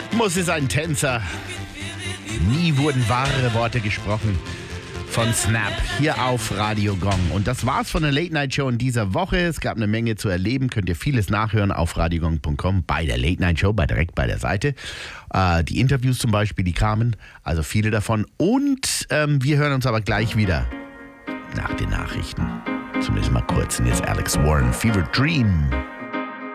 Rhythmus ist ein Tänzer. Nie wurden wahre Worte gesprochen. Von Snap hier auf Radio Gong. Und das war's von der Late Night Show in dieser Woche. Es gab eine Menge zu erleben. Könnt ihr vieles nachhören auf radiogong.com bei der Late Night Show, direkt bei der Seite. Die Interviews zum Beispiel, die kamen, also viele davon. Und wir hören uns aber gleich wieder nach den Nachrichten. Zumindest mal kurz. Und jetzt Alex Warren, Fever Dream.